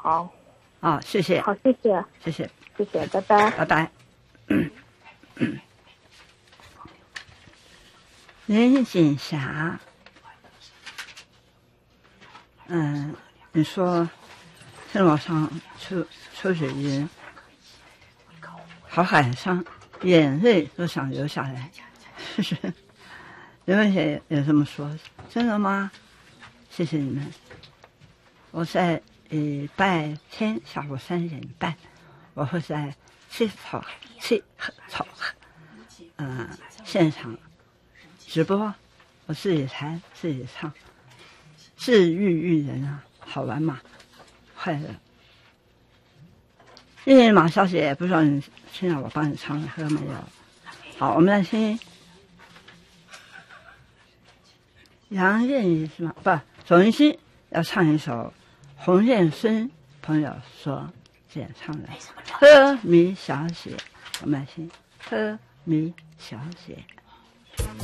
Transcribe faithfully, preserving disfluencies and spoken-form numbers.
好。 啊，谢谢。 好，谢谢， 谢谢， 谢谢，拜拜， 拜拜。林锦霞，嗯，你说生活上出出水银，好感伤，眼泪都想流下来。是是，刘文姐也这么说，真的吗？谢谢你们。我在礼拜天下午三点半，我会在七草七草呃现场直播，我自己弹自己唱，治愈育人啊，好玩嘛，快乐。谢谢马小姐，不知道你听到我帮你唱的歌没有？好，我们来听杨雁仪是吗？不，总云熙要唱一首洪建孙朋友所演唱的《呵米小姐》，我们来听《呵米小姐》。